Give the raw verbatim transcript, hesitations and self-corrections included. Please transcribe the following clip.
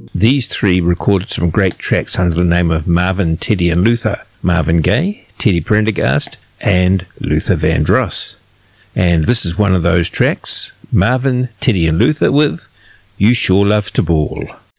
These three recorded some great tracks under the name of Marvin, Teddy and Luther. Marvin Gaye, Teddy Prendergast and Luther Vandross. And this is one of those tracks, Marvin, Teddy and Luther with You Sure Love to Ball.